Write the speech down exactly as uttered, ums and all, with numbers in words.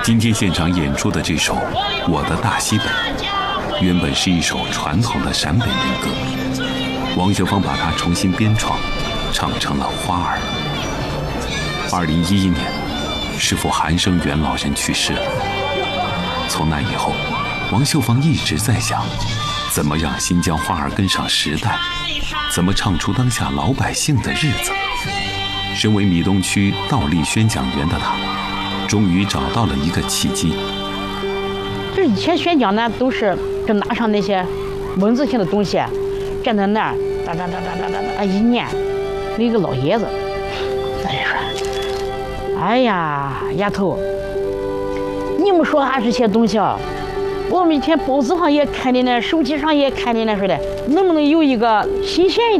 今天现场演出的这首《我的大西北》，原本是一首传统的陕北民歌，王秀芳把它重新编创，唱成了《花儿》。二零一一年，师父韩生元老人去世了。从那以后，王秀芳一直在想，怎么让新疆花儿跟上时代，怎么唱出当下老百姓的日子。身为米东区倒立宣讲员的他，终于找到了一个契机。 这以前宣讲呢，都是就拿上那些文字性的东西，站在那儿哒哒哒哒哒哒哒一念，那个老爷子，哎说，哎呀，丫头，你们说俺这些东西啊，我们以前报纸上也看的呢，手机上也看的呢，说的，能不能有一个新鲜一点？